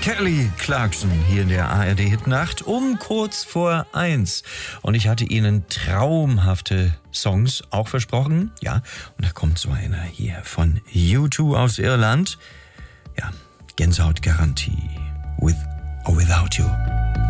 Kelly Clarkson hier in der ARD-Hitnacht um kurz vor 1. Und ich hatte Ihnen traumhafte Songs auch versprochen. Ja, und da kommt so einer hier von U2 aus Irland. Ja, Gänsehautgarantie. With or Without You.